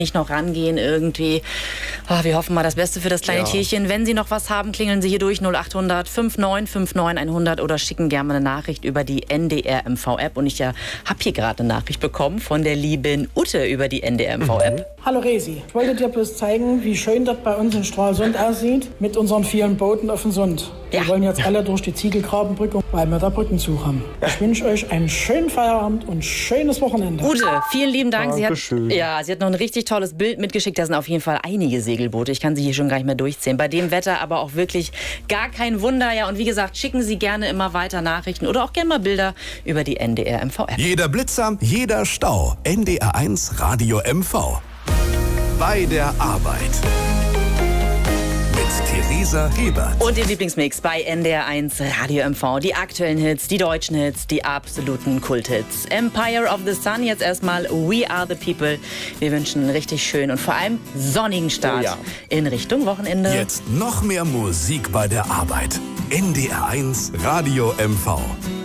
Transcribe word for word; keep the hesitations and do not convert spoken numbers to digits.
nicht noch rangehen irgendwie. Oh, wir hoffen mal das Beste für das kleine Ja. Tierchen. Wenn Sie noch was haben, klingeln Sie hier durch null acht hundert neunundfünfzig neunundfünfzig hundert oder schicken gerne mal eine Nachricht über die N D R M V-App. Und ich ja, habe hier gerade eine Nachricht bekommen von der lieben Ute über die N D R M V-App. Mhm. Hallo Resi, ich wollte dir bloß zeigen, wie schön das bei uns in Stralsund aussieht mit unseren vielen Booten auf dem Sund. Ja. Wir wollen jetzt alle durch die Ziegelgrabenbrücke, weil wir da Brückenzug haben. Ich wünsche euch einen schönen Feierabend und ein schönes Wochenende. Ute, vielen lieben Dank. Sie hat, Dankeschön. ja, sie hat noch ein richtig tolles Bild mitgeschickt. Da sind auf jeden Fall einige Segelboote. Ich kann sie hier schon gar nicht mehr durchzählen. Bei dem Wetter aber auch wirklich gar kein Wunder. Ja, und wie gesagt, schicken Sie gerne immer weiter Nachrichten oder auch gerne mal Bilder über die N D R M V-App. Jeder Blitzer, jeder Stau. N D R eins Radio M V. Bei der Arbeit. Mit Theresa Hebert. Und den Lieblingsmix bei N D R eins Radio M V. Die aktuellen Hits, die deutschen Hits, die absoluten Kulthits. Empire of the Sun, jetzt erstmal We Are the People. Wir wünschen einen richtig schönen und vor allem sonnigen Start Oh ja. in Richtung Wochenende. Jetzt noch mehr Musik bei der Arbeit. N D R eins Radio M V.